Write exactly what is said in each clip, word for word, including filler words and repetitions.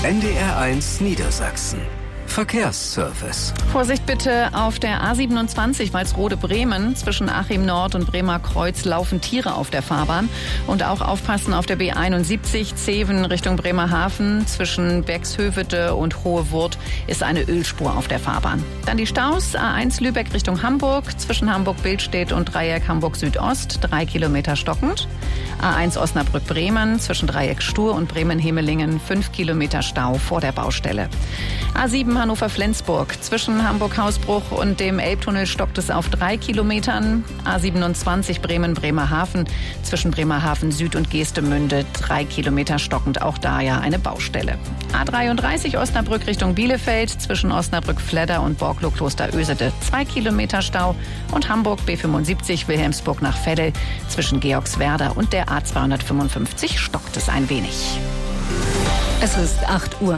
N D R eins Niedersachsen. Verkehrsservice. Vorsicht bitte auf der A siebenundzwanzig Walsrode-Bremen. Zwischen Achim Nord und Bremer Kreuz laufen Tiere auf der Fahrbahn. Und auch aufpassen auf der B einundsiebzig Zeven Richtung Bremerhaven. Zwischen Bexhövede und Hohe Wurth ist eine Ölspur auf der Fahrbahn. Dann die Staus. A eins Lübeck Richtung Hamburg. Zwischen Hamburg-Bildstedt und Dreieck Hamburg-Südost. Drei Kilometer stockend. A eins Osnabrück-Bremen. Zwischen Dreieck Stur und Bremen-Hemelingen. Fünf Kilometer Stau vor der Baustelle. A sieben Hannover-Flensburg. Zwischen Hamburg-Hausbruch und dem Elbtunnel stockt es auf drei Kilometern. A siebenundzwanzig Bremen-Bremerhaven. Zwischen Bremerhaven Süd und Geestemünde drei Kilometer stockend. Auch da ja eine Baustelle. A dreiunddreißig Osnabrück Richtung Bielefeld. Zwischen Osnabrück-Fledder und Borklow-Kloster-Ösede zwei Kilometer Stau. Und Hamburg B fünfundsiebzig Wilhelmsburg nach Veddel. Zwischen Georgswerder und der A zweihundertfünfundfünfzig stockt es ein wenig. Es ist acht Uhr.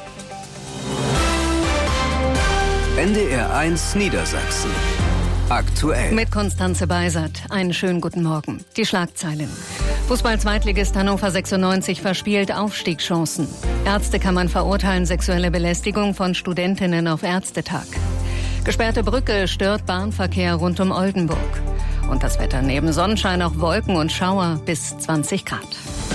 N D R eins Niedersachsen. Aktuell. Mit Konstanze Beisert. Einen schönen guten Morgen. Die Schlagzeilen. Fußball-Zweitligist Hannover sechsundneunzig verspielt Aufstiegschancen. Ärztekammern verurteilen sexuelle Belästigung von Studentinnen auf Ärztetag. Gesperrte Brücke stört Bahnverkehr rund um Oldenburg. Und das Wetter neben Sonnenschein auch Wolken und Schauer bis zwanzig Grad.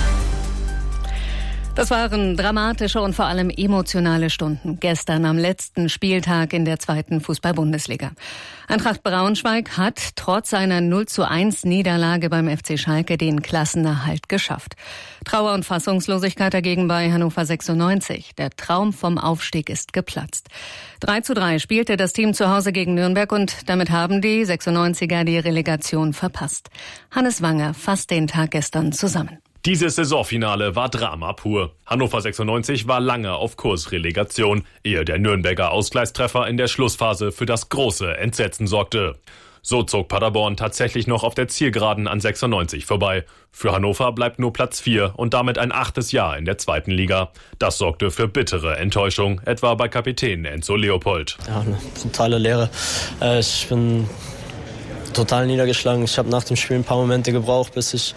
Das waren dramatische und vor allem emotionale Stunden gestern am letzten Spieltag in der zweiten Fußball-Bundesliga. Eintracht Braunschweig hat trotz einer null zu eins Niederlage beim F C Schalke den Klassenerhalt geschafft. Trauer und Fassungslosigkeit dagegen bei Hannover sechsundneunzig. Der Traum vom Aufstieg ist geplatzt. drei zu drei spielte das Team zu Hause gegen Nürnberg und damit haben die sechsundneunziger die Relegation verpasst. Hannes Wanger fasst den Tag gestern zusammen. Dieses Saisonfinale war Drama pur. Hannover sechsundneunzig war lange auf Kurs Relegation, ehe der Nürnberger Ausgleichstreffer in der Schlussphase für das große Entsetzen sorgte. So zog Paderborn tatsächlich noch auf der Zielgeraden an sechsundneunzig vorbei. Für Hannover bleibt nur Platz vier und damit ein achtes Jahr in der zweiten Liga. Das sorgte für bittere Enttäuschung, etwa bei Kapitän Enzo Leopold. Ja, eine totale Leere. Ich bin total niedergeschlagen. Ich habe nach dem Spiel ein paar Momente gebraucht, bis ich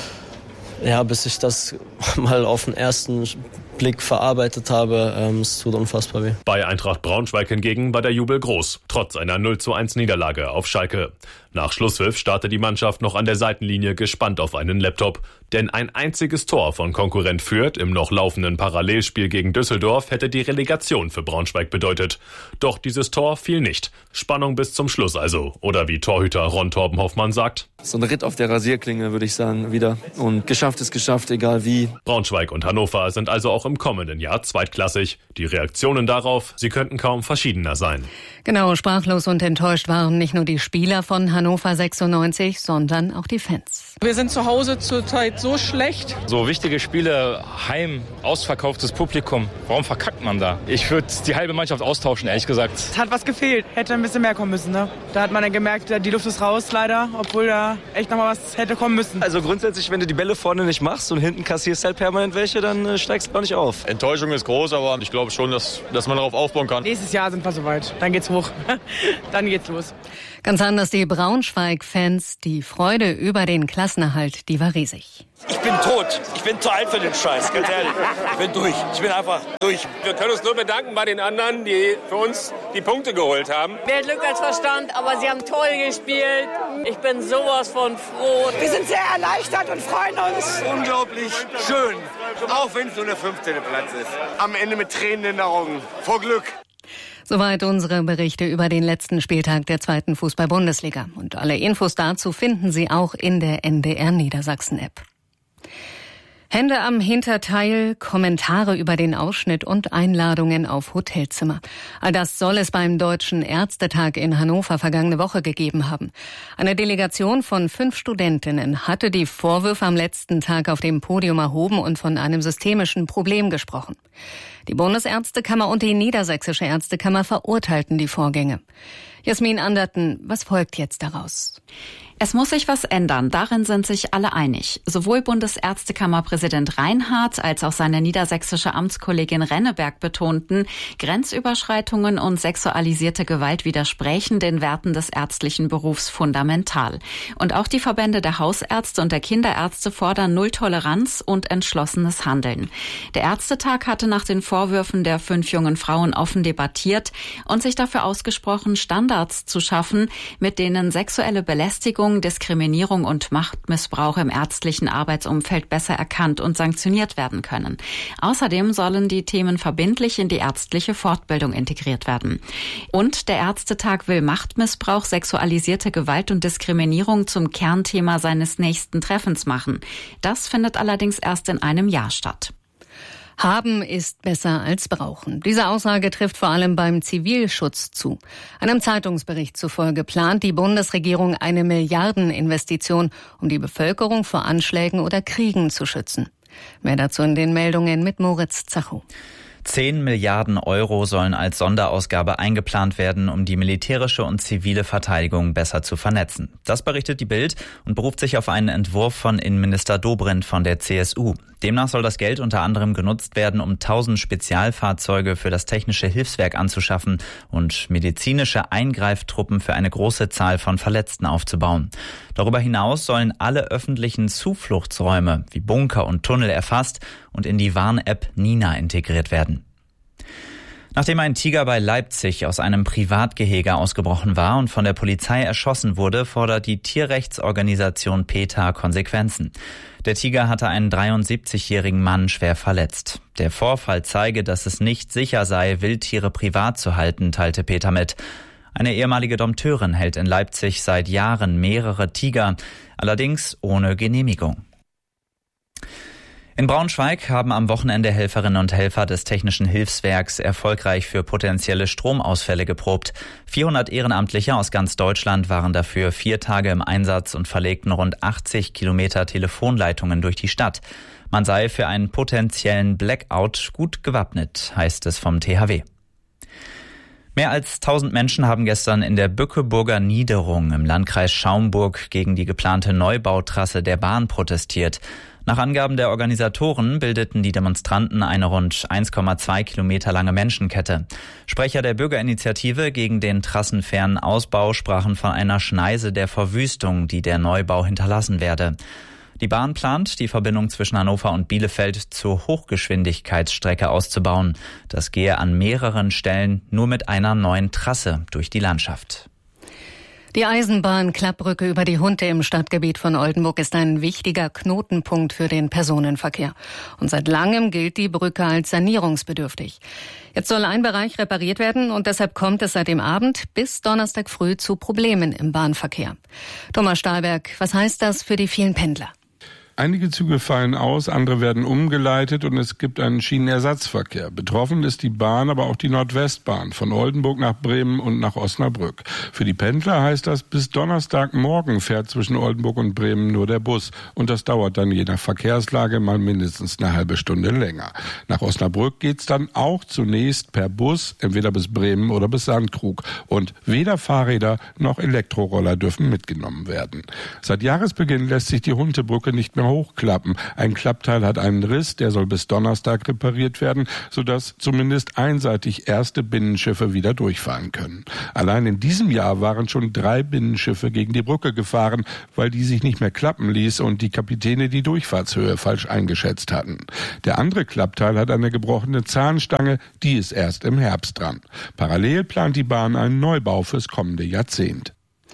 Ja, bis ich das mal auf den ersten Blick verarbeitet habe. Ähm, es tut unfassbar weh. Bei Eintracht Braunschweig hingegen war der Jubel groß, trotz einer null zu eins Niederlage auf Schalke. Nach Schlusspfiff starrte die Mannschaft noch an der Seitenlinie gespannt auf einen Laptop. Denn ein einziges Tor von Konkurrent Fürth im noch laufenden Parallelspiel gegen Düsseldorf hätte die Relegation für Braunschweig bedeutet. Doch dieses Tor fiel nicht. Spannung bis zum Schluss also. Oder wie Torhüter Ron Torben Hoffmann sagt: So ein Ritt auf der Rasierklinge, würde ich sagen, wieder. Und geschafft ist geschafft, egal wie. Braunschweig und Hannover sind also auch im kommenden Jahr zweitklassig. Die Reaktionen darauf, sie könnten kaum verschiedener sein. Genau, sprachlos und enttäuscht waren nicht nur die Spieler von Hannover sechsundneunzig, sondern auch die Fans. Wir sind zu Hause zurzeit so schlecht. So wichtige Spiele, heim, ausverkauftes Publikum. Warum verkackt man da? Ich würde die halbe Mannschaft austauschen, ehrlich gesagt. Es hat was gefehlt. Hätte ein bisschen mehr kommen müssen. Ne? Da hat man dann gemerkt, die Luft ist raus leider, obwohl da echt noch mal was hätte kommen müssen. Also grundsätzlich, wenn du die Bälle vorne nicht machst und hinten kassierst halt permanent welche, dann äh, steigst du auch nicht auf. Enttäuschung ist groß, aber ich glaube schon, dass, dass man darauf aufbauen kann. Nächstes Jahr sind wir soweit. Dann geht's hoch. Dann geht's los. Ganz anders die Braunschweig-Fans. Die Freude über den Klassenerhalt, die war riesig. Ich bin tot. Ich bin zu alt für den Scheiß, ganz ehrlich. Ich bin durch. Ich bin einfach durch. Wir können uns nur bedanken bei den anderen, die für uns die Punkte geholt haben. Mehr Glück als Verstand, aber sie haben toll gespielt. Ich bin sowas von froh. Wir sind sehr erleichtert und freuen uns. Unglaublich schön, auch wenn es nur der fünfzehnte Platz ist. Am Ende mit Tränen in den Augen, vor Glück. Soweit unsere Berichte über den letzten Spieltag der zweiten Fußball-Bundesliga. Und alle Infos dazu finden Sie auch in der N D R Niedersachsen-App. Hände am Hinterteil, Kommentare über den Ausschnitt und Einladungen auf Hotelzimmer. All das soll es beim Deutschen Ärztetag in Hannover vergangene Woche gegeben haben. Eine Delegation von fünf Studentinnen hatte die Vorwürfe am letzten Tag auf dem Podium erhoben und von einem systemischen Problem gesprochen. Die Bundesärztekammer und die Niedersächsische Ärztekammer verurteilten die Vorgänge. Jasmin Anderten, was folgt jetzt daraus? Es muss sich was ändern, darin sind sich alle einig. Sowohl Bundesärztekammerpräsident Reinhardt als auch seine niedersächsische Amtskollegin Renneberg betonten, Grenzüberschreitungen und sexualisierte Gewalt widersprächen den Werten des ärztlichen Berufs fundamental. Und auch die Verbände der Hausärzte und der Kinderärzte fordern Nulltoleranz und entschlossenes Handeln. Der Ärztetag hatte nach den Vorwürfen der fünf jungen Frauen offen debattiert und sich dafür ausgesprochen, Standards zu schaffen, mit denen sexuelle Belästigung, Diskriminierung und Machtmissbrauch im ärztlichen Arbeitsumfeld besser erkannt und sanktioniert werden können. Außerdem sollen die Themen verbindlich in die ärztliche Fortbildung integriert werden. Und der Ärztetag will Machtmissbrauch, sexualisierte Gewalt und Diskriminierung zum Kernthema seines nächsten Treffens machen. Das findet allerdings erst in einem Jahr statt. Haben ist besser als brauchen. Diese Aussage trifft vor allem beim Zivilschutz zu. Einem Zeitungsbericht zufolge plant die Bundesregierung eine Milliardeninvestition, um die Bevölkerung vor Anschlägen oder Kriegen zu schützen. Mehr dazu in den Meldungen mit Moritz Zachow. Zehn Milliarden Euro sollen als Sonderausgabe eingeplant werden, um die militärische und zivile Verteidigung besser zu vernetzen. Das berichtet die Bild und beruft sich auf einen Entwurf von Innenminister Dobrindt von der C S U. Demnach soll das Geld unter anderem genutzt werden, um tausend Spezialfahrzeuge für das Technische Hilfswerk anzuschaffen und medizinische Eingreiftruppen für eine große Zahl von Verletzten aufzubauen. Darüber hinaus sollen alle öffentlichen Zufluchtsräume wie Bunker und Tunnel erfasst und in die Warn-App Nina integriert werden. Nachdem ein Tiger bei Leipzig aus einem Privatgehege ausgebrochen war und von der Polizei erschossen wurde, fordert die Tierrechtsorganisation PETA Konsequenzen. Der Tiger hatte einen dreiundsiebzigjährigen Mann schwer verletzt. Der Vorfall zeige, dass es nicht sicher sei, Wildtiere privat zu halten, teilte PETA mit. Eine ehemalige Dompteurin hält in Leipzig seit Jahren mehrere Tiger, allerdings ohne Genehmigung. In Braunschweig haben am Wochenende Helferinnen und Helfer des Technischen Hilfswerks erfolgreich für potenzielle Stromausfälle geprobt. vierhundert Ehrenamtliche aus ganz Deutschland waren dafür vier Tage im Einsatz und verlegten rund achtzig Kilometer Telefonleitungen durch die Stadt. Man sei für einen potenziellen Blackout gut gewappnet, heißt es vom T H W. Mehr als tausend Menschen haben gestern in der Bückeburger Niederung im Landkreis Schaumburg gegen die geplante Neubautrasse der Bahn protestiert. Nach Angaben der Organisatoren bildeten die Demonstranten eine rund eins Komma zwei Kilometer lange Menschenkette. Sprecher der Bürgerinitiative gegen den trassenfernen Ausbau sprachen von einer Schneise der Verwüstung, die der Neubau hinterlassen werde. Die Bahn plant, die Verbindung zwischen Hannover und Bielefeld zur Hochgeschwindigkeitsstrecke auszubauen. Das gehe an mehreren Stellen nur mit einer neuen Trasse durch die Landschaft. Die Eisenbahn-Klappbrücke über die Hunte im Stadtgebiet von Oldenburg ist ein wichtiger Knotenpunkt für den Personenverkehr. Und seit langem gilt die Brücke als sanierungsbedürftig. Jetzt soll ein Bereich repariert werden und deshalb kommt es seit dem Abend bis Donnerstag früh zu Problemen im Bahnverkehr. Thomas Stahlberg, was heißt das für die vielen Pendler? Einige Züge fallen aus, andere werden umgeleitet und es gibt einen Schienenersatzverkehr. Betroffen ist die Bahn, aber auch die Nordwestbahn von Oldenburg nach Bremen und nach Osnabrück. Für die Pendler heißt das, bis Donnerstagmorgen fährt zwischen Oldenburg und Bremen nur der Bus. Und das dauert dann je nach Verkehrslage mal mindestens eine halbe Stunde länger. Nach Osnabrück geht's dann auch zunächst per Bus, entweder bis Bremen oder bis Sandkrug. Und weder Fahrräder noch Elektroroller dürfen mitgenommen werden. Seit Jahresbeginn lässt sich die Huntebrücke nicht mehr hochklappen. Ein Klappteil hat einen Riss, der soll bis Donnerstag repariert werden, sodass zumindest einseitig erste Binnenschiffe wieder durchfahren können. Allein in diesem Jahr waren schon drei Binnenschiffe gegen die Brücke gefahren, weil die sich nicht mehr klappen ließ und die Kapitäne die Durchfahrtshöhe falsch eingeschätzt hatten. Der andere Klappteil hat eine gebrochene Zahnstange, die ist erst im Herbst dran. Parallel plant die Bahn einen Neubau fürs kommende Jahrzehnt.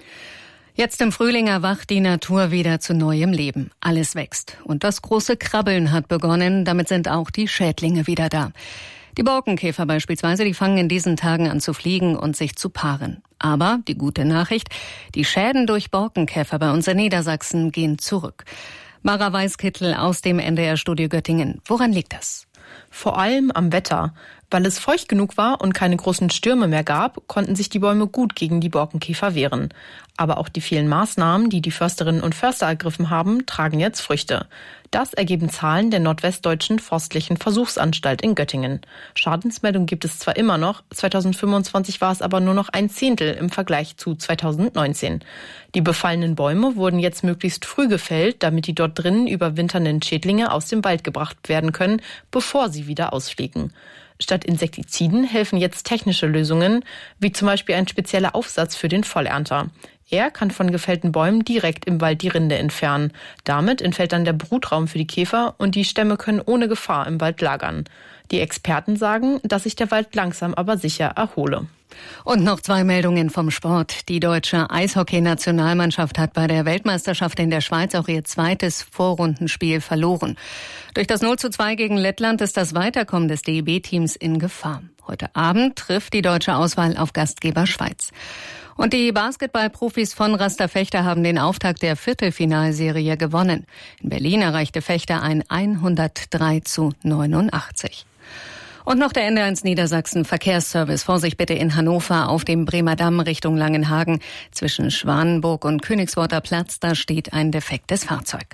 Jetzt im Frühling erwacht die Natur wieder zu neuem Leben. Alles wächst. Und das große Krabbeln hat begonnen. Damit sind auch die Schädlinge wieder da. Die Borkenkäfer beispielsweise, die fangen in diesen Tagen an zu fliegen und sich zu paaren. Aber die gute Nachricht, die Schäden durch Borkenkäfer bei uns in Niedersachsen gehen zurück. Mara Weißkittel aus dem N D R-Studio Göttingen. Woran liegt das? Vor allem am Wetter. Weil es feucht genug war und keine großen Stürme mehr gab, konnten sich die Bäume gut gegen die Borkenkäfer wehren. Aber auch die vielen Maßnahmen, die die Försterinnen und Förster ergriffen haben, tragen jetzt Früchte. Das ergeben Zahlen der Nordwestdeutschen Forstlichen Versuchsanstalt in Göttingen. Schadensmeldungen gibt es zwar immer noch, zweitausendfünfundzwanzig war es aber nur noch ein Zehntel im Vergleich zu zweitausendneunzehn. Die befallenen Bäume wurden jetzt möglichst früh gefällt, damit die dort drinnen überwinternden Schädlinge aus dem Wald gebracht werden können, bevor sie wieder ausfliegen. Statt Insektiziden helfen jetzt technische Lösungen, wie zum Beispiel ein spezieller Aufsatz für den Vollernter. Er kann von gefällten Bäumen direkt im Wald die Rinde entfernen. Damit entfällt dann der Brutraum für die Käfer und die Stämme können ohne Gefahr im Wald lagern. Die Experten sagen, dass sich der Wald langsam aber sicher erhole. Und noch zwei Meldungen vom Sport. Die deutsche Eishockey-Nationalmannschaft hat bei der Weltmeisterschaft in der Schweiz auch ihr zweites Vorrundenspiel verloren. Durch das null zu zwei gegen Lettland ist das Weiterkommen des D E B-Teams in Gefahr. Heute Abend trifft die deutsche Auswahl auf Gastgeber Schweiz. Und die Basketballprofis von Raster Fechter haben den Auftakt der Viertelfinalserie gewonnen. In Berlin erreichte Fechter ein hundertdrei zu neunundachtzig. Und noch der N D R eins Niedersachsen Verkehrsservice. Vorsicht bitte in Hannover auf dem Bremer Damm Richtung Langenhagen. Zwischen Schwanenburg und Königsworter Platz, da steht ein defektes Fahrzeug.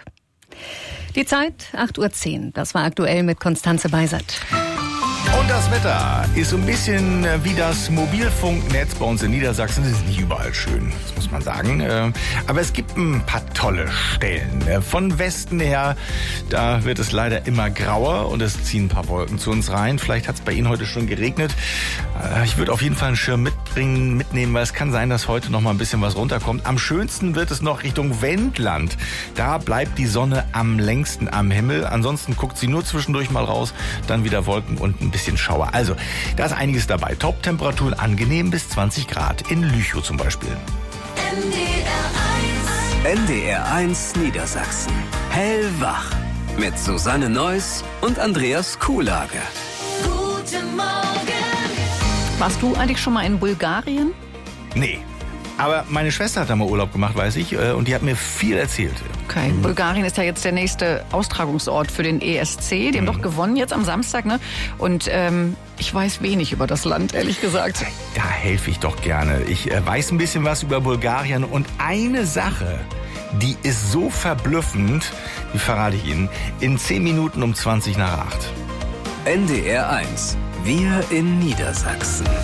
Die Zeit acht Uhr zehn. Das war aktuell mit Konstanze Beisert. Und das Wetter ist so ein bisschen wie das Mobilfunknetz bei uns in Niedersachsen. Es ist nicht überall schön, das muss man sagen. Aber es gibt ein paar tolle Stellen. Von Westen her, da wird es leider immer grauer und es ziehen ein paar Wolken zu uns rein. Vielleicht hat es bei Ihnen heute schon geregnet. Ich würde auf jeden Fall einen Schirm mitbringen, mitnehmen, weil es kann sein, dass heute noch mal ein bisschen was runterkommt. Am schönsten wird es noch Richtung Wendland. Da bleibt die Sonne am längsten am Himmel. Ansonsten guckt sie nur zwischendurch mal raus, dann wieder Wolken und ein bisschen Schauer. Also, da ist einiges dabei. Top-Temperaturen angenehm bis zwanzig Grad. In Lüchow zum Beispiel. N D R eins Niedersachsen. Hellwach. Mit Susanne Neuss und Andreas Kuhlage. Guten Morgen. Warst du eigentlich schon mal in Bulgarien? Nee. Aber meine Schwester hat da mal Urlaub gemacht, weiß ich, und die hat mir viel erzählt. Okay, mhm. Bulgarien ist ja jetzt der nächste Austragungsort für den E S C. Die haben mhm. doch gewonnen jetzt am Samstag, ne? Und ähm, ich weiß wenig über das Land, ehrlich gesagt. Da helfe ich doch gerne. Ich äh, weiß ein bisschen was über Bulgarien und eine Sache, die ist so verblüffend, die verrate ich Ihnen, in zehn Minuten um zwanzig nach acht. N D R eins. Wir in Niedersachsen.